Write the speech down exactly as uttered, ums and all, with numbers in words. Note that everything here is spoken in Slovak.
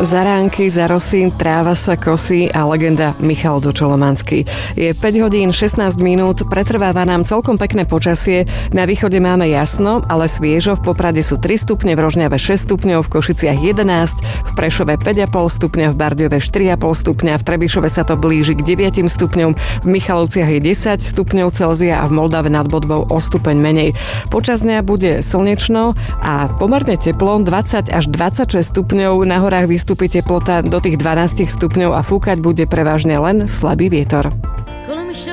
Zaránky, zarosy, tráva sa kosí a legenda Michal Dočolomanský. Je päť hodín šestnásť minút, pretrváva nám celkom pekné počasie. Na východe máme jasno, ale sviežo. V Poprade sú tri stupne, v Rožňave šesť stupňov, v Košiciach jedenásť, v Prešove päť a pol stupňa, v Bardejove štyri a pol stupňa, v Trebišove sa to blíži k deviatim stupňom, v Michalovciach je desať stupňov Celzia a v Moldave nad Bodvou o stupeň menej. Počas dňa bude slnečno a pomerne teplo, dvadsať až dvadsaťšesť stupňov, na horách vystúpi teplota do tých dvanásť stupňov a fúkať bude prevažne len slabý vietor.